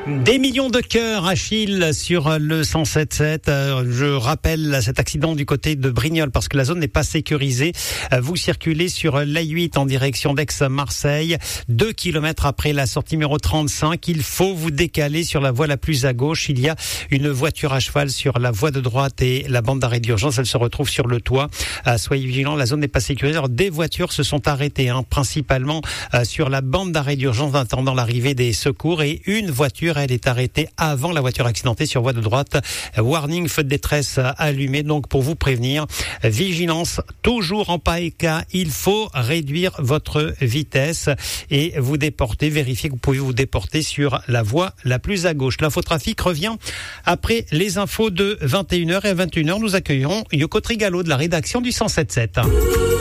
Des millions de cœurs, Achille, sur le 107.7. Je rappelle cet accident du côté de Brignoles parce que la zone n'est pas sécurisée. Vous circulez sur l'A8 en direction d'Aix-Marseille. 2 kilomètres après la sortie numéro 35. Il faut vous décaler sur la voie la plus à gauche. Il y a une voiture à cheval sur la voie de droite et la bande d'arrêt d'urgence, elle se retrouve sur le toit. Soyez vigilants, la zone n'est pas sécurisée. Alors, des voitures se sont arrêtées, principalement sur la bande d'arrêt d'urgence en attendant l'arrivée des secours, et une voiture, elle est arrêtée avant la voiture accidentée sur voie de droite. Warning, feu de détresse allumé. Donc, pour vous prévenir, vigilance, toujours en pareil cas, il faut réduire votre vitesse et vous déporter. Vérifiez que vous pouvez vous déporter sur la voie la plus à gauche. L'infotrafic revient après les infos de 21h, et à 21h, nous accueillerons Yoko Trigalo de la rédaction du 107.7.